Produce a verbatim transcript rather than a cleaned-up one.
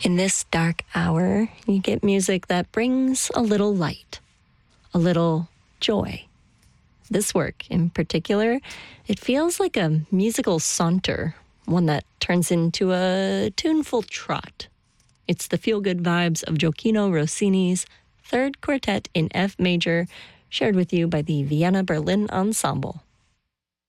In this dark hour, you get music that brings a little light, a little joy. This work in particular, it feels like a musical saunter, one that turns into a tuneful trot. It's the feel-good vibes of Gioachino Rossini's Third Quartet in F major, shared with you by the Vienna Berlin Ensemble.